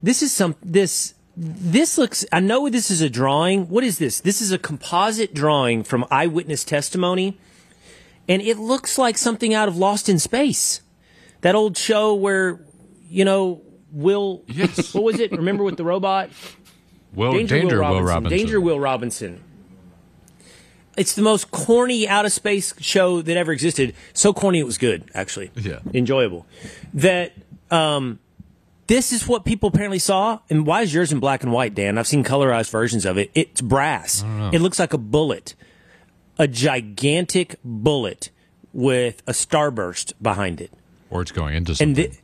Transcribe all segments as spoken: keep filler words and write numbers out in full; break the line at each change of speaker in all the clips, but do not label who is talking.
This is some this this looks. I know this is a drawing. What is this? This is a composite drawing from eyewitness testimony, and it looks like something out of Lost in Space, that old show where, you know, Will.
Yes.
What was it? Remember with the robot?
Will
Danger,
Danger
Will, Robinson.
Will Robinson.
Danger Will Robinson. It's the most corny out of space show that ever existed. So corny it was good, actually.
Yeah.
Enjoyable. That um, this is what people apparently saw. And why is yours in black and white, Dan? I've seen colorized versions of it. It's brass. It looks like a bullet. A gigantic bullet with a starburst behind it.
Or it's going into something.
And th-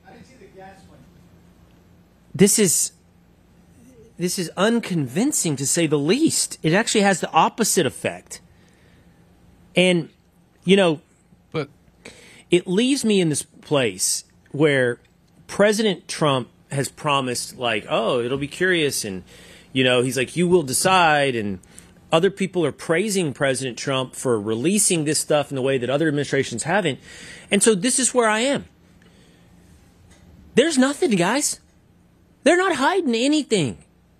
this is... This is unconvincing, to say the least. It actually has the opposite effect. And, you know,
but
it leaves me in this place where President Trump has promised, like, oh, it'll be curious. And, you know, he's like, you will decide. And other people are praising President Trump for releasing this stuff in the way that other administrations haven't. And so this is where I am. There's nothing, guys. They're not hiding anything.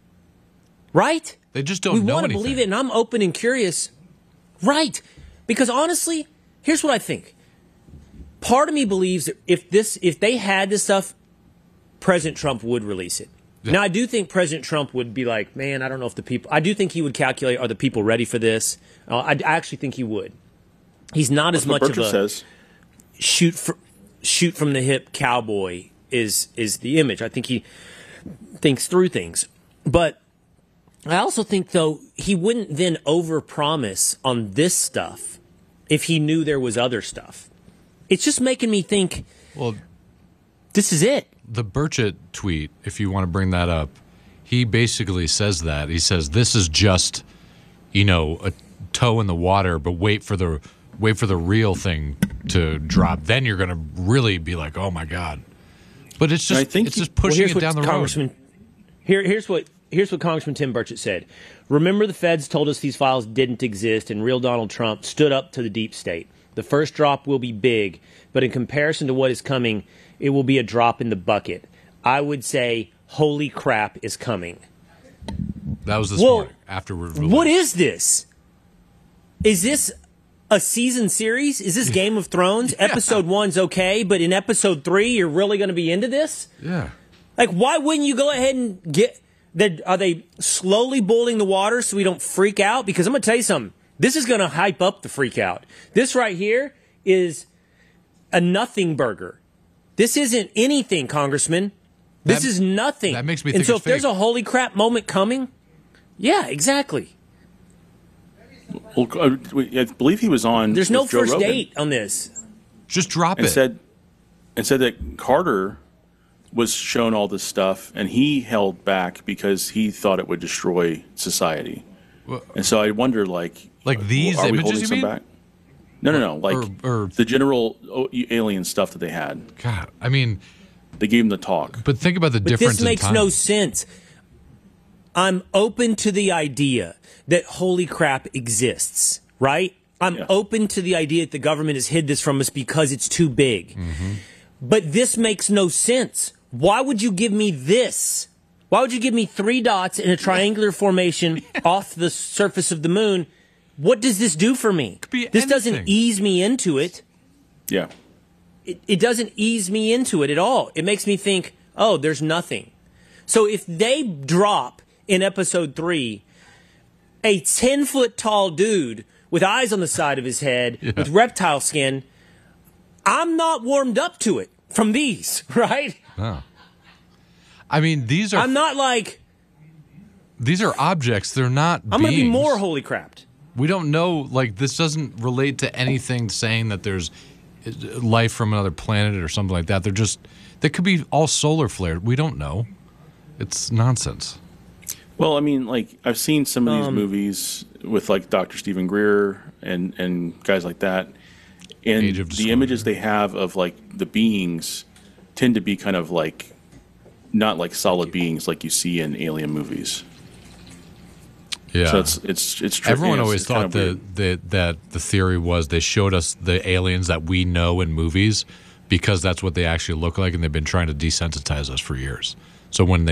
Right?
They just don't
we
know
want to
anything.
believe it, and I'm open and curious. Right. Because honestly, here's what I think. Part of me believes that if this, if they had this stuff, President Trump would release it.
Yeah.
Now, I do think President Trump would be like, man, I don't know if the people, I do think he would calculate, are the people ready for this? Uh, I, I actually think he would. He's not
That's
as much
what
of
Burchett
a
says.
shoot for, shoot from the hip cowboy is, is the image. I think he thinks through things. But I also think, though, he wouldn't then overpromise on this stuff if he knew there was other stuff. It's just making me think,
well,
this is it.
The Burchett tweet, if you want to bring that up, he basically says that. He says, this is just, you know, a toe in the water, but wait for the wait for the real thing to drop. Then you're going to really be like, oh, my God. But it's just,
I think
it's
he-
just pushing
Well,
it down the road.
Congressman, here, here's what here's what Congressman Tim Burchett said. Remember, the feds told us these files didn't exist, and real Donald Trump stood up to the deep state. The first drop will be big, but in comparison to what is coming, it will be a drop in the bucket. I would say, holy crap is coming.
That was this
Well,
morning after we released.
What is this? Is this a season series? Is this Game of Thrones?
Yeah.
Episode one's okay, but in episode three, you're really going to be into this?
Yeah.
Like, why wouldn't you go ahead and get... That, are they slowly boiling the water so we don't freak out? Because I'm going to tell you something. This is going to hype up the freak out. This right here is a nothing burger. This isn't anything, Congressman. This
That-
is nothing.
that makes me
And
think
so
it's
if there's
fake.
a holy crap moment coming, yeah, exactly.
Well, I I believe he was on.
There's no
with Joe
first
Rogan
date on this.
Just drop
and
it.
said and said that Carter was shown all this stuff, and he held back because he thought it would destroy society.
Well-
And so I wonder, like,
Like these
are we
images,
holding
you
some
mean?
back? No, no, no. Like
Or- or-
the general o- alien stuff that they had.
God, I mean,
They gave him the talk.
but think about the
But
difference
this makes
in time.
no sense. I'm open to the idea that holy crap exists, right? I'm
Yeah.
open to the idea that the government has hid this from us because it's too big.
Mm-hmm.
But this makes no sense. Why would you give me this? Why would you give me three dots in a triangular formation off the surface of the moon? What does this do for me?
be
This doesn't
anything.
ease me into it.
Yeah.
It, it doesn't ease me into it at all. It makes me think, oh, there's nothing. So if they drop in episode three a ten foot tall dude with eyes on the side of his head
Yeah.
with reptile skin, I'm not warmed up to it from these, right?
No. I mean, these are
I'm not like,
these are objects. They're not.
I'm going to be
beings.
more holy crapped.
We don't know. Like, this doesn't relate to anything saying that there's life from another planet or something like that. They're just. They could be all solar flared. We don't know. It's nonsense.
Well, I mean, like I've seen some of these
Um,
movies with like Doctor Stephen Greer and and guys like that, and
Age of
the
Disclosure.
images they have of like the beings tend to be kind of like not like solid beings like you see in alien movies.
Yeah.
So it's it's it's tri-
Everyone
yeah, it's-
always
it's kind
thought
of
that,
weird.
that that the theory was they showed us the aliens that we know in movies because that's what they actually look like, and they've been trying to desensitize us for years. So when